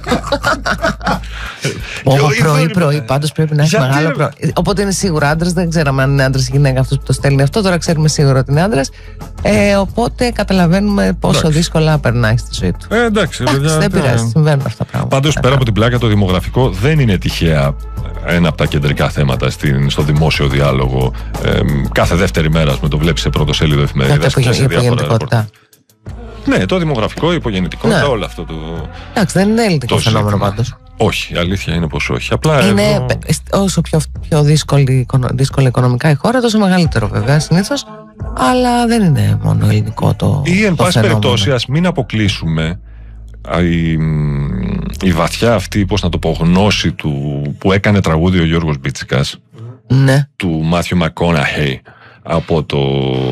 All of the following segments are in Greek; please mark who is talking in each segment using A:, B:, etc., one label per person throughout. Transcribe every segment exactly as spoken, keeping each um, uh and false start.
A: Πρωί-πρωί πάντως πρέπει να έχει μεγάλο πρωί. Οπότε είναι σίγουρα άντρας. Δεν ξέραμε αν είναι άντρας ή γυναίκα αυτός που το στέλνει αυτό. Τώρα ξέρουμε σίγουρα ότι είναι άντρας. Ε, οπότε καταλαβαίνουμε πόσο εντάξει. δύσκολα περνάει στη ζωή του.
B: Ε, εντάξει,
A: εντάξει παιδιά, δεν πειράζει, συμβαίνουν αυτά τα πράγματα.
B: Πάντως πέρα από την πλάκα, το δημογραφικό δεν είναι τυχαία ένα από τα κεντρικά θέματα στην, στο δημόσιο διάλογο. Ε, κάθε δεύτερη μέρα με το βλέπεις σε πρώτο σέλιδο εφημερίδας.
A: Η υπογεννητικότητα.
B: Ναι, το δημογραφικό, η υπογεννητικότητα, ναι. όλο αυτό το.
A: Εντάξει, δεν είναι ελληνικό φαινόμενο πάντως.
B: Όχι, η αλήθεια είναι πως όχι. Απλά
A: είναι
B: εδώ...
A: όσο πιο, πιο δύσκολη, δύσκολη οικονομικά η χώρα, τόσο μεγαλύτερο βέβαια συνήθως. Αλλά δεν είναι μόνο ελληνικό το.
B: Ή εν
A: το
B: πάση
A: φαινόμενο.
B: περιπτώσει, ας μην αποκλείσουμε η, η βαθιά αυτή, πώς να το πω, γνώση του που έκανε τραγούδι ο Γιώργος Μπίτσικας,
A: ναι.
B: του Μάθιου Μακόναχεϊ από το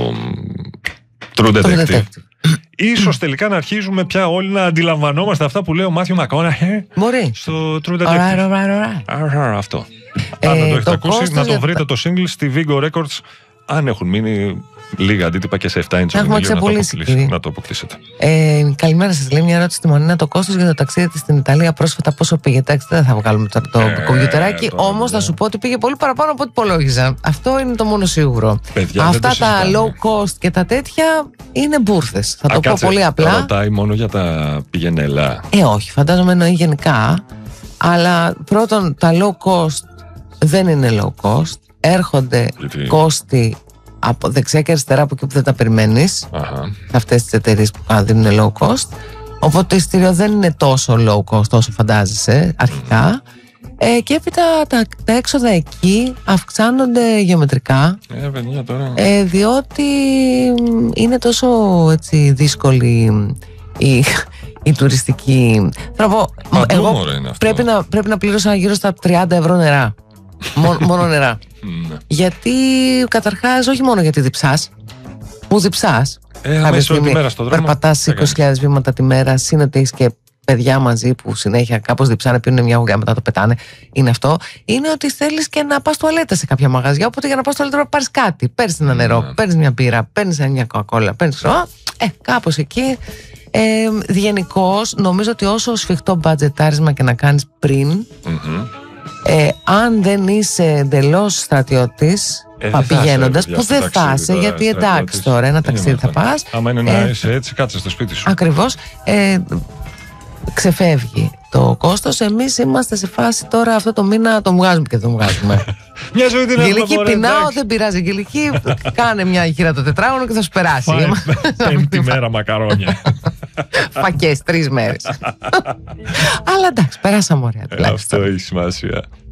B: True Detective. Ίσως τελικά να αρχίζουμε πια όλοι να αντιλαμβανόμαστε αυτά που λέει ο Μάθιου Μακόναχεϊ στο True Detective.
A: Alright, alright,
B: alright. Αυτό.
A: Ε,
B: Αν δεν το έχετε ακούσει, να το
A: για...
B: βρείτε το single στη Vigo Records. Αν έχουν μείνει λίγα αντίτυπα και σε επτά inch
A: έχουμε
B: να, να το αποκτήσετε.
A: Ε, καλημέρα σας. Λέει μια ερώτηση στη Μονίνα. Το κόστος για το ταξίδι της στην Ιταλία πρόσφατα πόσο πήγε? Εντάξει, δεν θα βγάλουμε το, το ε, κομπιουτεράκι. Όμως θα σου πω ότι πήγε πολύ παραπάνω από ό,τι υπολόγιζα. Αυτό είναι το μόνο σίγουρο.
B: Παιδιά,
A: αυτά τα low cost και τα τέτοια είναι μπούρθες. Θα Α, το κάτσε, πω πολύ απλά.
B: Ρωτάει μόνο για τα πηγενέλα.
A: Ε, όχι. Φαντάζομαι εννοεί γενικά. Αλλά πρώτον, τα low cost δεν είναι low cost. Έρχονται γιατί... κόστη από δεξιά και αριστερά από εκεί που δεν τα περιμένεις. Αυτές τις εταιρείες που δίνουν low cost. Οπότε το εισιτήριο δεν είναι τόσο low cost όσο φαντάζεσαι αρχικά. Mm. Ε, και έπειτα τα, τα έξοδα εκεί αυξάνονται γεωμετρικά.
B: Ε, παιδιά, τώρα.
A: Ε, διότι είναι τόσο έτσι, δύσκολη η, η τουριστική. Θα πω,
B: Μα,
A: εγώ πρέπει να, πρέπει να πλήρωσα γύρω στα τριάντα ευρώ νερά. Μόνο, μόνο νερά. Γιατί καταρχάς όχι μόνο γιατί διψάς. Που διψάς.
B: Ε, αμέσως όλη τη μέρα στον δρόμο.
A: Περπατάς είκοσι χιλιάδες βήματα τη μέρα. Συν ότι έχεις και παιδιά μαζί που συνέχεια κάπως διψάνε, πίνουν μια γουγιά, μετά το πετάνε. Είναι αυτό. Είναι ότι θέλεις και να πας τουαλέτα σε κάποια μαγαζιά. Οπότε για να πας τουαλέτα πρέπει να πάρεις κάτι. Παίρνεις ένα νερό, yeah. παίρνεις μια μπύρα, παίρνεις μια κοκακόλα, παίρνεις. Ε, κάπως εκεί. Ε, γενικώς νομίζω ότι όσο σφιχτό μπατζετάρισμα και να κάνεις πριν. Mm-hmm. Ε, αν δεν είσαι εντελώς στρατιώτης ε, πηγαίνοντας, που δεν θα είσαι, γιατί εντάξει τώρα ένα ταξίδι θα πας.
B: Άμα είναι ε, να είσαι έτσι, κάτσε στο σπίτι σου.
A: Ακριβώς. Ε, ξεφεύγει το κόστος. Εμείς είμαστε σε φάση τώρα αυτό το μήνα το βγάζουμε και το βγάζουμε.
B: Μια ζωή την
A: Γελική πεινάω, δεν πειράζει. Γελική, κάνε μια ηχηρά το τετράγωνο και θα σου περάσει.
B: Πέμπτη μέρα μακαρόνια.
A: Φακές, τρεις μέρες. Αλλά εντάξει, περάσαμε ωραία.
B: Αυτό έχει σημασία.